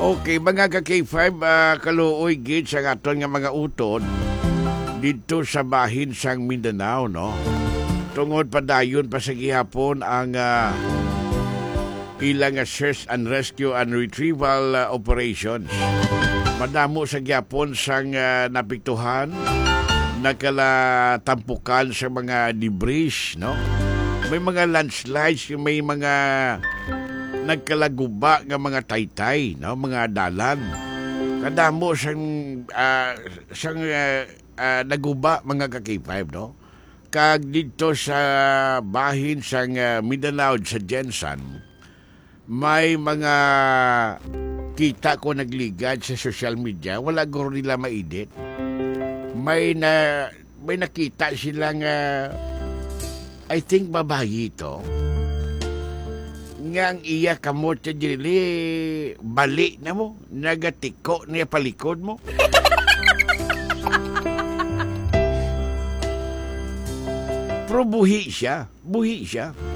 Okay, mga ka-K5, kaluoy gid sa aton nga mga utod dito sa bahin sang Mindanao, no? Tungod pa dayon pa sa gihapon ang ilang search and rescue and retrieval operations. Madamo sa gihapon sang napiktuhan, nakalatampukan sa mga debris, no? May mga landslides, may mga nagkalaguba nga mga taytay, no? Mga dalan. Kadamo sang naguba mga ka-K5, no? Kag dito sa bahin sang Mindanao sa Jensan, may mga kita ko nagligad sa social media, wala guro nila maidit. May nakita silang I think babayi ito nga ang iya kamot sa dili bali na mo, nagatiko niya palikod mo. Pero buhi siya.